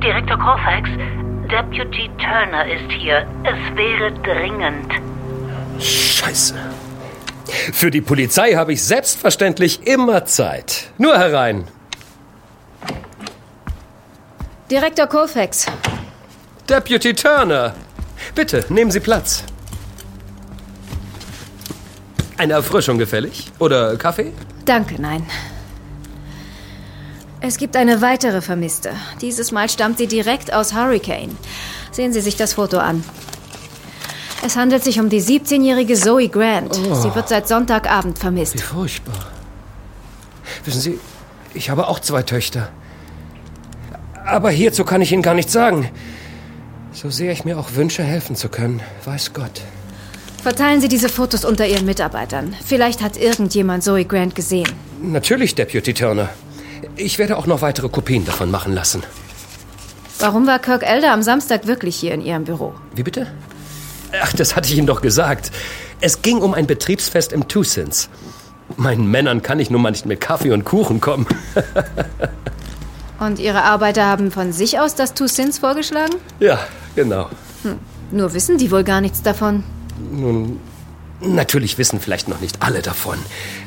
Direktor Colfax, Deputy Turner ist hier. Es wäre dringend. Scheiße. Für die Polizei habe ich selbstverständlich immer Zeit. Nur herein. Direktor Colfax. Deputy Turner. Bitte, nehmen Sie Platz. Eine Erfrischung gefällig? Oder Kaffee? Danke, nein. Es gibt eine weitere Vermisste. Dieses Mal stammt sie direkt aus Hurricane. Sehen Sie sich das Foto an. Es handelt sich um die 17-jährige Zoe Grant. Oh. Sie wird seit Sonntagabend Wie vermisst. furchtbar. Wissen Sie, ich habe auch 2 Töchter. Aber hierzu kann ich Ihnen gar nichts sagen. So sehr ich mir auch wünsche, helfen zu können, weiß Gott. Verteilen Sie diese Fotos unter Ihren Mitarbeitern. Vielleicht hat irgendjemand Zoe Grant gesehen. Natürlich, Deputy Turner. Ich werde auch noch weitere Kopien davon machen lassen. Warum war Kirk Elder am Samstag wirklich hier in Ihrem Büro? Wie bitte? Ach, das hatte ich Ihnen doch gesagt. Es ging um ein Betriebsfest im Two Cents. Meinen Männern kann ich nun mal nicht mit Kaffee und Kuchen kommen. Und Ihre Arbeiter haben von sich aus das Two Cents vorgeschlagen? Ja, genau. Nur wissen die wohl gar nichts davon. Nun, natürlich wissen vielleicht noch nicht alle davon.